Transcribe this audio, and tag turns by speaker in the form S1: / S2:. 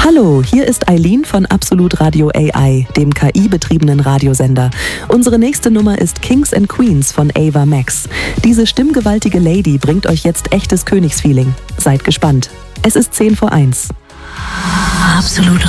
S1: Hallo, hier ist Eileen von Absolut Radio AI, dem KI-betriebenen Radiosender. Unsere nächste Nummer ist Kings and Queens von Ava Max. Diese stimmgewaltige Lady bringt euch jetzt echtes Königsfeeling. Seid gespannt. Es ist 10 vor 1.
S2: Absolut